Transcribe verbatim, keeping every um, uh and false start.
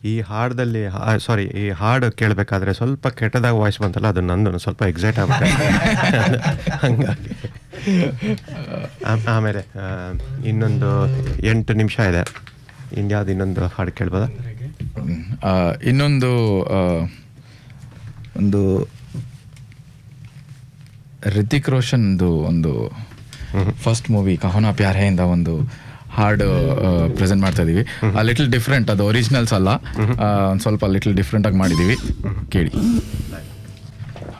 ಈ ಹಾಡದಲ್ಲಿ ಸಾರಿ ಈ ಹಾಡು ಕೇಳಬೇಕಾದ್ರೆ ಸ್ವಲ್ಪ ಕೆಟ್ಟದಾಗ ವಾಯ್ಸ್ ಬಂತಲ್ಲ, ಅದು ನಂದು ಸ್ವಲ್ಪ ಎಕ್ಸೈಟ್ ಆಗ್ಬಿಟ್ಟೆ. ಹಂಗಾಗಿ ಆಮೇಲೆ ಇನ್ನೊಂದು ಎಂಟು ನಿಮಿಷ ಇದೆ, ಇನ್ಯಾವ್ದು ಇನ್ನೊಂದು ಹಾಡು ಕೇಳ್ಬೋದಾ? ಇನ್ನೊಂದು ಒಂದು ರಿತಿಕ್ ರೋಷನ್ದು ಒಂದು ಫಸ್ಟ್ ಮೂವಿ ಕಹೋನಾ ಪ್ಯಾರ್ ಹೇ ಇಂದ ಒಂದು ಹಾಡು ಪ್ರೆಸೆಂಟ್ ಮಾಡ್ತಾ ಇದೀವಿ. ಲಿಟಲ್ ಡಿಫ್ರೆಂಟ್, ಅದು ಒರಿಜಿನಲ್ಸ್ ಅಲ್ಲ, ಒಂದು ಸ್ವಲ್ಪ ಲಿಟಲ್ ಡಿಫ್ರೆಂಟ್ ಆಗಿ ಮಾಡಿದೀವಿ, ಕೇಳಿ.